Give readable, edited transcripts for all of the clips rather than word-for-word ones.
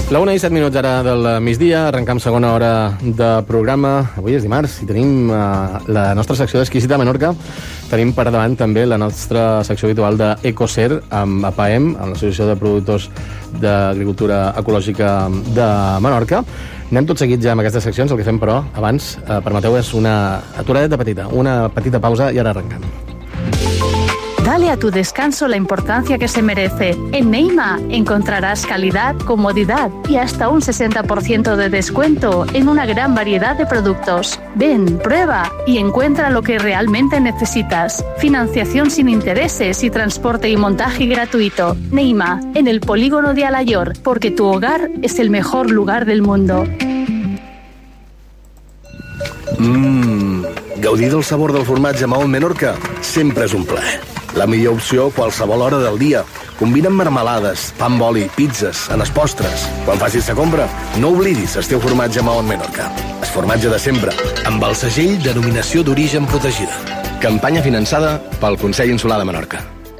La 1:07 ara del migdia, arrencam segona hora de programa. Avui és dimarts i tenim la nostra secció d'Exquisita Menorca. Tenim per davant també la nostra secció habitual d'Ecocer amb APAEM, amb l'Associació de Productors d'Agricultura Ecològica de Menorca. Anem tot seguit ja amb aquestes seccions. El que fem, però, abans, permeteu, és una aturadeta petita, una petita pausa i ara arrencam. Dale a tu descanso la importancia que se merece. En Neima encontrarás calidad, comodidad y hasta un 60% de descuento en una gran variedad de productos. Ven, prueba y encuentra lo que realmente necesitas. Financiación sin intereses y transporte y montaje gratuito. Neima, en el polígono de Alayor, porque tu hogar es el mejor lugar del mundo. Gaudir del sabor del formatge Mahón Menorca sempre és un plaer. La millor opció a qualsevol hora del dia. Combina amb marmelades, pa amb oli, pizzas, en els postres. Quan facis la compra, no oblidis el teu formatge Mahón Menorca. El formatge de sempre, amb el segell Denominació d'Origen Protegida. Campanya finançada pel Consell Insular de Menorca.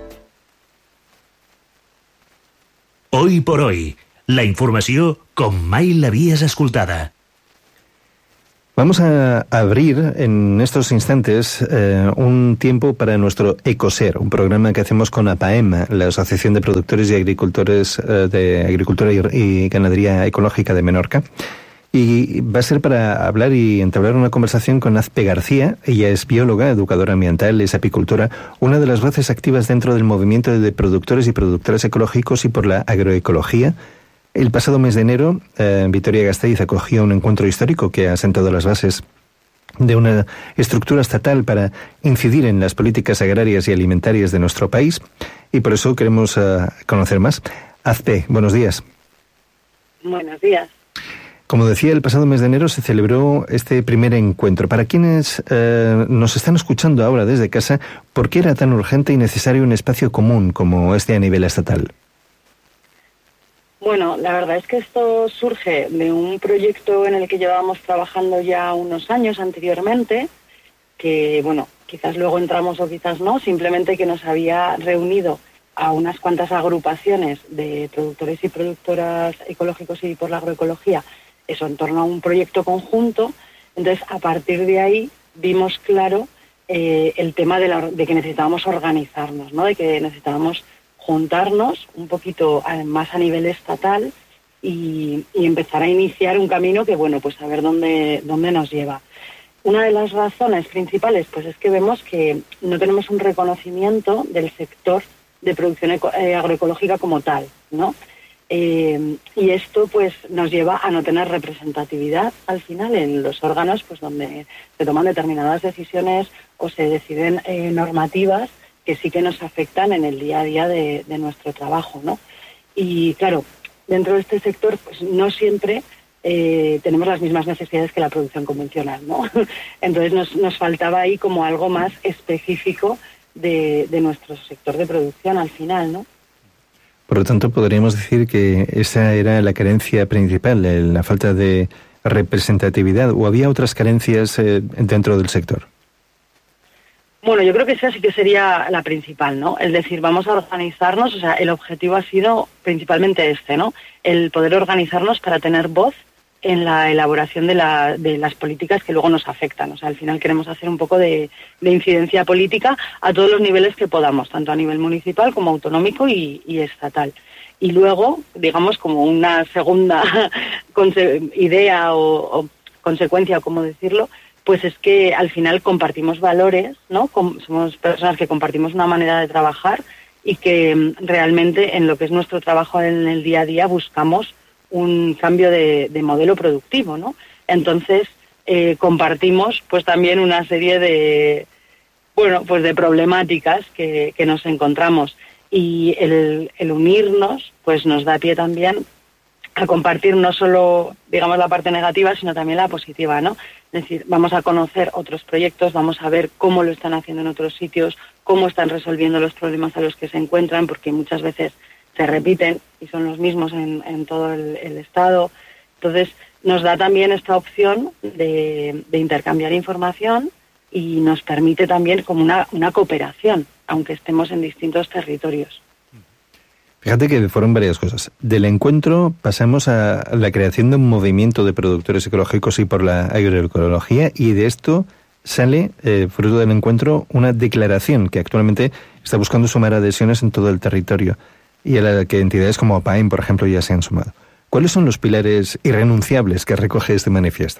Hoy por hoy, la informació com mai l'havies escoltada. Vamos a abrir en estos instantes un tiempo para nuestro Ecoser, un programa que hacemos con APAEM, la Asociación de Productores y Agricultores de Agricultura y Ganadería Ecológica de Menorca. Y va a ser para hablar y entablar una conversación con Azpe García. Ella es bióloga, educadora ambiental, es apicultora, una de las voces activas dentro del movimiento de productores y productoras ecológicos y por la agroecología. El pasado mes de enero, Vitoria-Gasteiz acogió un encuentro histórico que ha sentado las bases de una estructura estatal para incidir en las políticas agrarias y alimentarias de nuestro país, y por eso queremos conocer más. Azpe, buenos días. Buenos días. Como decía, el pasado mes de enero se celebró este primer encuentro. Para quienes nos están escuchando ahora desde casa, ¿por qué era tan urgente y necesario un espacio común como este a nivel estatal? Bueno, la verdad es que esto surge de un proyecto en el que llevábamos trabajando ya unos años anteriormente, que, bueno, quizás luego entramos o quizás no, simplemente que nos había reunido a unas cuantas agrupaciones de productores y productoras ecológicos y por la agroecología, eso en torno a un proyecto conjunto. Entonces, a partir de ahí vimos claro el tema de que necesitábamos organizarnos, ¿no? De que necesitábamos juntarnos un poquito más a nivel estatal y empezar a iniciar un camino que, bueno, pues a ver dónde nos lleva. Una de las razones principales, pues es que vemos que no tenemos un reconocimiento del sector de producción agroecológica como tal, ¿no? Y esto, pues, nos lleva a no tener representatividad al final en los órganos, pues, donde se toman determinadas decisiones o se deciden normativas que sí que nos afectan en el día a día de nuestro trabajo, ¿no? Y claro, dentro de este sector, pues no siempre tenemos las mismas necesidades que la producción convencional, ¿no? Entonces nos faltaba ahí como algo más específico de nuestro sector de producción al final, ¿no? Por lo tanto, podríamos decir que esa era la carencia principal, la falta de representatividad, ¿o había otras carencias dentro del sector? Bueno, yo creo que esa sí que sería la principal, ¿no? Es decir, vamos a organizarnos, o sea, el objetivo ha sido principalmente este, ¿no? El poder organizarnos para tener voz en la elaboración de las políticas que luego nos afectan. O sea, al final queremos hacer un poco de incidencia política a todos los niveles que podamos, tanto a nivel municipal como autonómico y estatal. Y luego, digamos, como una segunda idea o consecuencia, como decirlo, pues es que al final compartimos valores, ¿no? Somos personas que compartimos una manera de trabajar y que realmente en lo que es nuestro trabajo en el día a día buscamos un cambio de modelo productivo, ¿no? Entonces compartimos pues también una serie de, bueno, pues de problemáticas que nos encontramos, y el unirnos pues nos da pie también a compartir no solo, digamos, la parte negativa, sino también la positiva, ¿no? Es decir, vamos a conocer otros proyectos, vamos a ver cómo lo están haciendo en otros sitios, cómo están resolviendo los problemas a los que se encuentran, porque muchas veces se repiten y son los mismos en todo el Estado. Entonces, nos da también esta opción de intercambiar información y nos permite también como una cooperación, aunque estemos en distintos territorios. Fíjate que fueron varias cosas. Del encuentro pasamos a la creación de un movimiento de productores ecológicos y por la agroecología, y de esto sale, fruto del encuentro, una declaración que actualmente está buscando sumar adhesiones en todo el territorio y a la que entidades como APAEM, por ejemplo, ya se han sumado. ¿Cuáles son los pilares irrenunciables que recoge este manifiesto?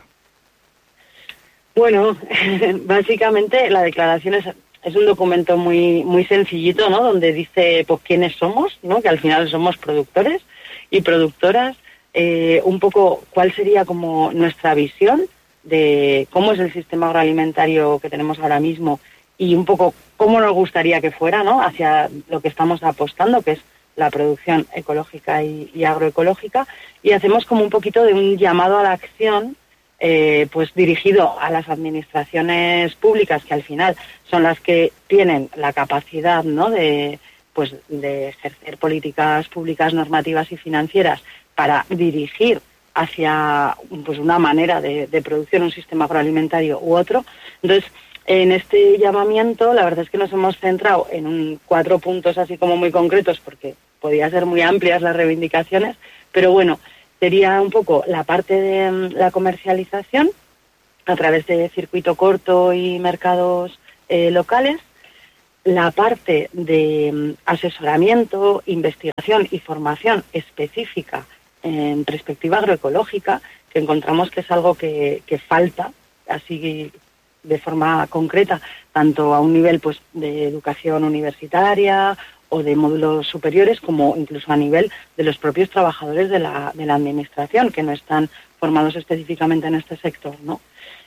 Bueno, básicamente la declaración es un documento muy sencillito, ¿no? Donde dice pues quiénes somos, ¿no? Que al final somos productores y productoras, un poco cuál sería como nuestra visión de cómo es el sistema agroalimentario que tenemos ahora mismo y un poco cómo nos gustaría que fuera, ¿no? Hacia lo que estamos apostando, que es la producción ecológica y agroecológica, y hacemos como un poquito de un llamado a la acción, pues dirigido a las administraciones públicas, que al final son las que tienen la capacidad, ¿no? de ejercer políticas públicas, normativas y financieras para dirigir hacia pues una manera de producción, un sistema agroalimentario u otro. Entonces, en este llamamiento, la verdad es que nos hemos centrado en 4 puntos así como muy concretos, porque podía ser muy amplias las reivindicaciones, pero bueno, sería un poco la parte de la comercialización a través de circuito corto y mercados locales, la parte de asesoramiento, investigación y formación específica en perspectiva agroecológica, que encontramos que es algo que falta, así de forma concreta, tanto a un nivel pues de educación universitaria o de módulos superiores, como incluso a nivel de los propios trabajadores de la administración, que no están formados específicamente en este sector, ¿no?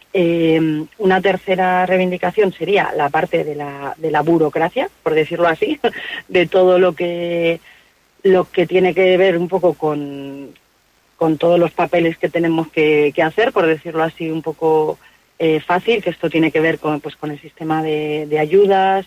Una tercera reivindicación sería la parte de la burocracia, por decirlo así, de todo lo que tiene que ver un poco con todos los papeles que tenemos que hacer, por decirlo así un poco fácil, que esto tiene que ver con el sistema de ayudas,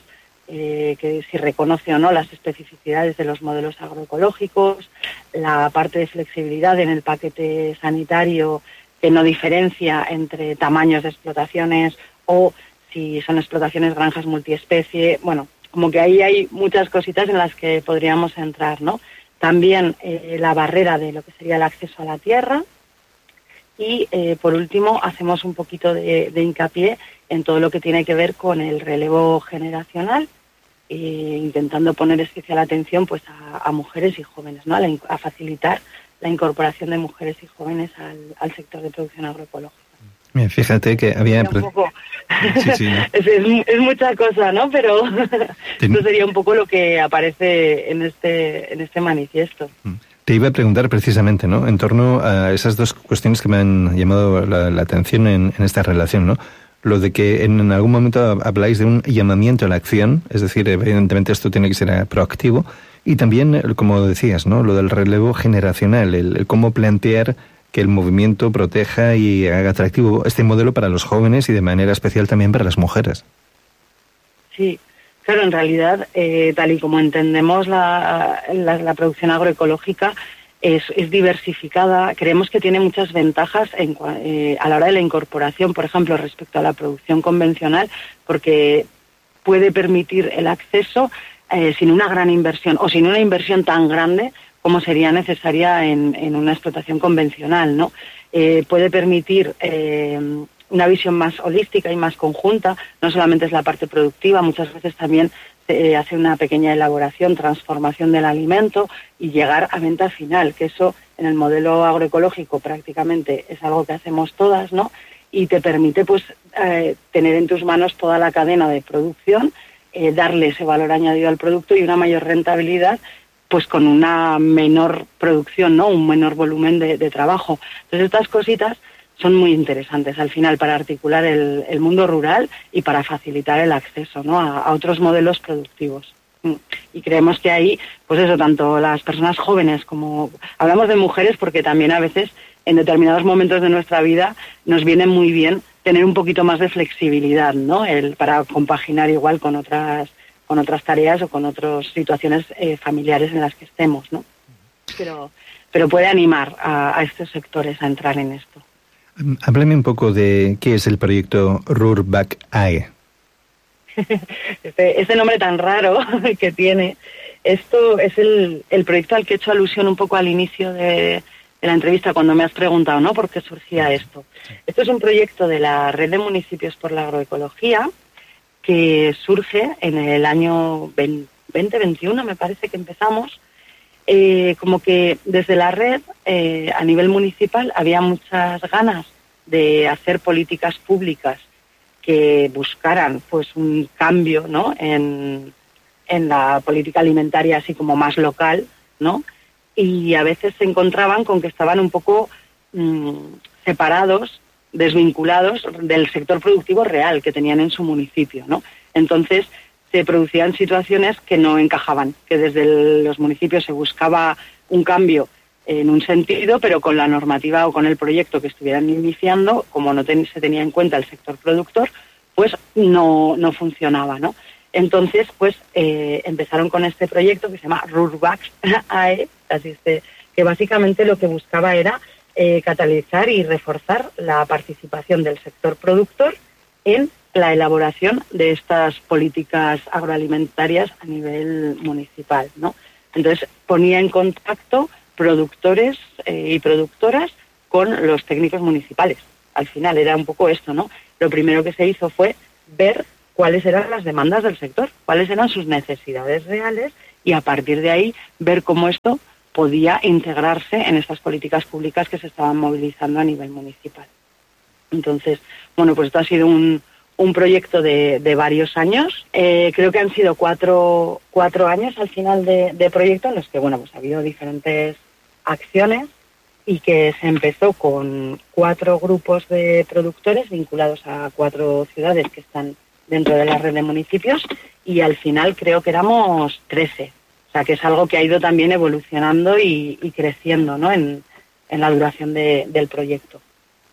que si reconoce o no las especificidades de los modelos agroecológicos, la parte de flexibilidad en el paquete sanitario, que no diferencia entre tamaños de explotaciones o si son explotaciones granjas multiespecie. Bueno, como que ahí hay muchas cositas en las que podríamos entrar, ¿no? También la barrera de lo que sería el acceso a la tierra y, por último, hacemos un poquito de hincapié en todo lo que tiene que ver con el relevo generacional, intentando poner especial atención pues a mujeres y jóvenes, ¿no? A facilitar la incorporación de mujeres y jóvenes al sector de producción agroecológica. Mira, fíjate que había... Un poco... sí, ¿no? es mucha cosa, ¿no? Pero esto sería un poco lo que aparece en este manifiesto. Te iba a preguntar precisamente, ¿no?, en torno a esas 2 cuestiones que me han llamado la atención en esta relación, ¿no? Lo de que en algún momento habláis de un llamamiento a la acción, es decir, evidentemente esto tiene que ser proactivo, y también, como decías, ¿no?, lo del relevo generacional, el cómo plantear que el movimiento proteja y haga atractivo este modelo para los jóvenes y de manera especial también para las mujeres. Sí, claro, en realidad, tal y como entendemos la producción agroecológica, es diversificada. Creemos que tiene muchas ventajas a la hora de la incorporación, por ejemplo, respecto a la producción convencional, porque puede permitir el acceso sin una gran inversión o sin una inversión tan grande como sería necesaria en una explotación convencional, ¿no? Puede permitir una visión más holística y más conjunta. No solamente es la parte productiva, muchas veces también se hace una pequeña elaboración, transformación del alimento y llegar a venta final, que eso en el modelo agroecológico prácticamente es algo que hacemos todas, ¿no? Y te permite pues tener en tus manos toda la cadena de producción, darle ese valor añadido al producto y una mayor rentabilidad, pues con una menor producción, ¿no? Un menor volumen de trabajo. Entonces estas cositas son muy interesantes al final para articular el mundo rural y para facilitar el acceso, ¿no?, a otros modelos productivos. Y creemos que ahí, pues eso, tanto las personas jóvenes como... Hablamos de mujeres porque también a veces en determinados momentos de nuestra vida nos viene muy bien tener un poquito más de flexibilidad, ¿no?, para compaginar igual con otras tareas o con otras situaciones familiares en las que estemos, ¿no? Pero puede animar a estos sectores a entrar en esto. Háblame un poco de qué es el proyecto Ruhr-Back AE. Este nombre tan raro que tiene Esto es el proyecto al que he hecho alusión un poco al inicio de la entrevista cuando me has preguntado, ¿no?, por qué surgía esto. Esto es un proyecto de la Red de Municipios por la Agroecología que surge en el año 2021, me parece que empezamos. Como que desde la red, a nivel municipal, había muchas ganas de hacer políticas públicas que buscaran pues un cambio, ¿no?, en la política alimentaria así como más local, ¿no? Y a veces se encontraban con que estaban un poco separados, desvinculados del sector productivo real que tenían en su municipio, ¿no? Entonces se producían situaciones que no encajaban, que desde los municipios se buscaba un cambio en un sentido, pero con la normativa o con el proyecto que estuvieran iniciando, como no se tenía en cuenta el sector productor, pues no funcionaba, ¿no? Entonces, pues empezaron con este proyecto que se llama Rurbax AE, que básicamente lo que buscaba era catalizar y reforzar la participación del sector productor en la elaboración de estas políticas agroalimentarias a nivel municipal, ¿no? Entonces ponía en contacto productores y productoras con los técnicos municipales. Al final era un poco esto, ¿no? Lo primero que se hizo fue ver cuáles eran las demandas del sector, cuáles eran sus necesidades reales y a partir de ahí ver cómo esto podía integrarse en estas políticas públicas que se estaban movilizando a nivel municipal. Entonces, bueno, pues esto ha sido un proyecto de varios años. Creo que han sido cuatro años al final de proyecto en los que, bueno, pues ha habido diferentes acciones y que se empezó con 4 grupos de productores vinculados a 4 ciudades que están dentro de la red de municipios y al final creo que éramos 13. O sea, que es algo que ha ido también evolucionando y creciendo, ¿no?, en la duración del proyecto.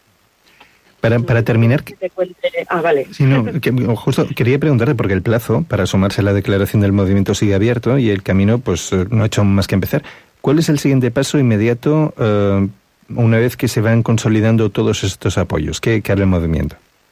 Para terminar... vale. Sí, no, justo quería preguntarte, porque el plazo para sumarse a la declaración del movimiento sigue abierto y el camino pues no ha hecho más que empezar. ¿Cuál es el siguiente paso inmediato una vez que se van consolidando todos estos apoyos? ¿Qué hará el movimiento?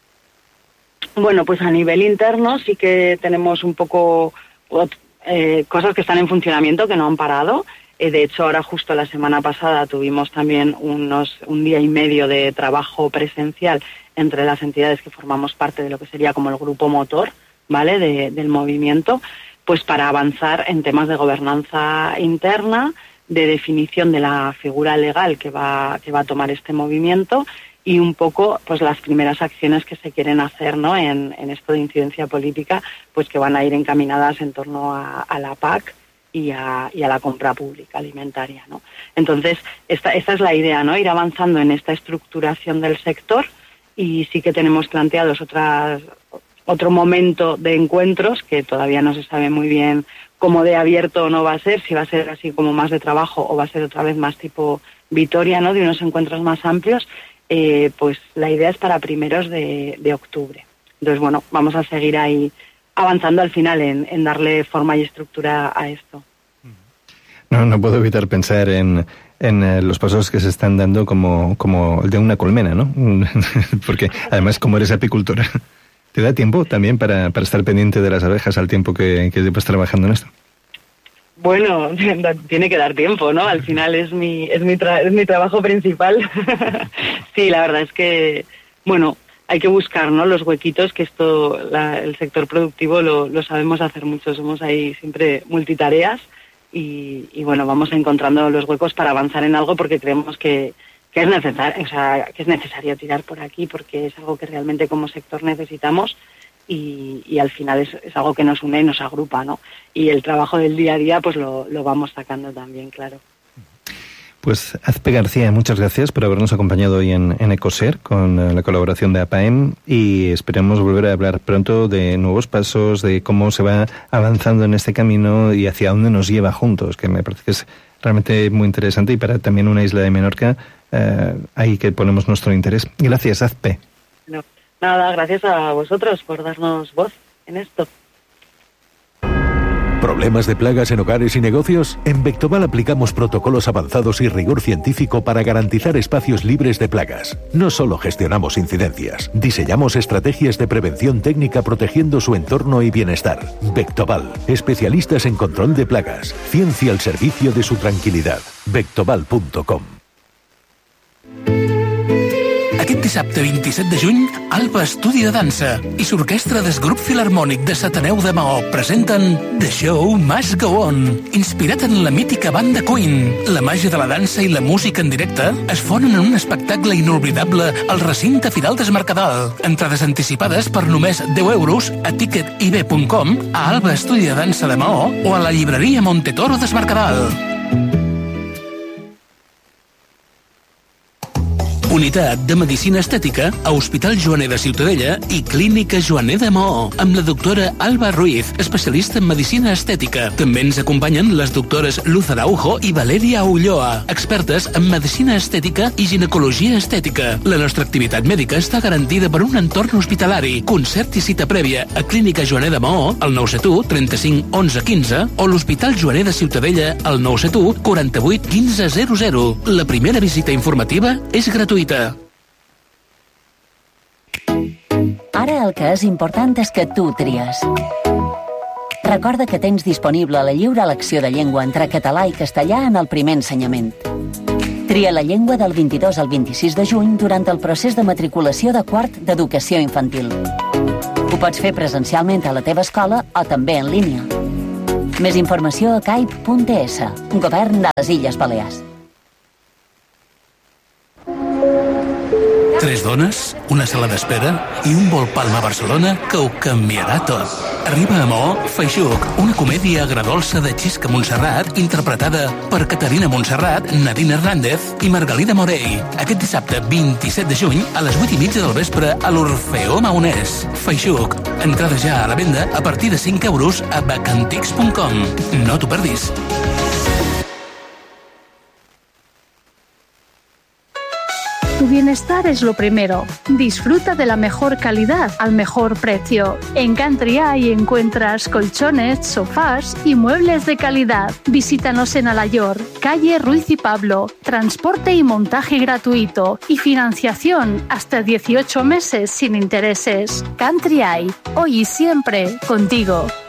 Bueno, pues a nivel interno sí que tenemos un poco cosas que están en funcionamiento, que no han parado. De hecho, ahora justo la semana pasada tuvimos también un día y medio de trabajo presencial entre las entidades que formamos parte de lo que sería como el grupo motor, ¿vale?, del movimiento, pues para avanzar en temas de gobernanza interna, de definición de la figura legal que va a tomar este movimiento y un poco pues las primeras acciones que se quieren hacer, ¿no?, en esto de incidencia política, pues que van a ir encaminadas en torno a la PAC y a la compra pública alimentaria, ¿no? Entonces, esta es la idea, ¿no?, ir avanzando en esta estructuración del sector y sí que tenemos planteados otro momento de encuentros que todavía no se sabe muy bien cómo de abierto no va a ser, si va a ser así como más de trabajo o va a ser otra vez más tipo Vitoria, ¿no?, de unos encuentros más amplios. Pues la idea es para primeros de octubre. Entonces, bueno, vamos a seguir ahí avanzando al final en darle forma y estructura a esto. No puedo evitar pensar en los pasos que se están dando como el de una colmena, ¿no? Porque además, como eres apicultora, ¿te da tiempo también para estar pendiente de las abejas al tiempo que llevas trabajando en esto? Bueno, tiene que dar tiempo, ¿no? Al final es mi trabajo principal. Sí, la verdad es que, bueno, hay que buscar, ¿no?, los huequitos, que el sector productivo lo sabemos hacer mucho. Somos ahí siempre multitareas y bueno, vamos encontrando los huecos para avanzar en algo porque creemos que es necesario, o sea, que es necesario tirar por aquí porque es algo que realmente como sector necesitamos. Y al final es algo que nos une y nos agrupa, ¿no? Y el trabajo del día a día pues lo vamos sacando también, claro. Pues Azpe García, muchas gracias por habernos acompañado hoy en Ecoser con la colaboración de APAEM y esperemos volver a hablar pronto de nuevos pasos, de cómo se va avanzando en este camino y hacia dónde nos lleva juntos, que me parece que es realmente muy interesante y para también una isla de Menorca ahí que ponemos nuestro interés. Gracias, Azpe. No. Nada, gracias a vosotros por darnos voz en esto. ¿Problemas de plagas en hogares y negocios? En Vectoval aplicamos protocolos avanzados y rigor científico para garantizar espacios libres de plagas. No solo gestionamos incidencias, diseñamos estrategias de prevención técnica protegiendo su entorno y bienestar. Vectoval, especialistas en control de plagas. Ciencia al servicio de su tranquilidad. Vectoval.com. Aquest dissabte 27 de juny, Alba Estudi de Dansa i l'Orquestra del Grup Filharmònic de Sataneu de Maó presenten The Show Must Go On. Inspirat en la mítica banda Queen, la màgia de la dansa i la música en directe es fonen en un espectacle inoblidable al recinte Firal del Mercadal. Entrades anticipades per només 10 euros a ticketib.com, a Alba Estudi de Dansa de Maó o a la llibreria Montetoro del Mercadal. Unitat de Medicina Estètica a Hospital Joaner de Ciutadella i Clínica Joaner de Maó, amb la doctora Alba Ruiz, especialista en Medicina Estètica. També ens acompanyen les doctores Luz Araujo i Valeria Ulloa, expertes en Medicina Estètica i Ginecologia Estètica. La nostra activitat mèdica està garantida per un entorn hospitalari. Concert i cita prèvia a Clínica Joaner de Maó, al 971 35 11 15, o l'Hospital Joaner de Ciutadella, al 971 48 15 00. La primera visita informativa és gratuïta. Ara el que és important és que tu tries. Recorda que tens disponible la lliure elecció de llengua entre català i castellà en el primer ensenyament. Tria la llengua del 22 al 26 de juny durant el procés de matriculació de quart d'educació infantil. Ho pots fer presencialment a la teva escola o també en línia. Més informació a caip.es, Govern de les Illes Balears. 3 dones, una sala d'espera i un vol Palma a Barcelona que ho canviarà tot. Arriba a Maó Feixuc, una comèdia agredolça de Xisca Montserrat interpretada per Caterina Montserrat, Nadine Hernández i Margalida Morell. Aquest dissabte 27 de juny a les 8:30 del vespre a l'Orfeó Maonès. Feixuc, entrada ja a la venda a partir de 5 euros a bacantix.com. No t'ho perdis. Tu bienestar es lo primero. Disfruta de la mejor calidad al mejor precio. En Country Eye encuentras colchones, sofás y muebles de calidad. Visítanos en Alayor, calle Ruiz y Pablo. Transporte y montaje gratuito y financiación hasta 18 meses sin intereses. Country Eye, hoy y siempre contigo.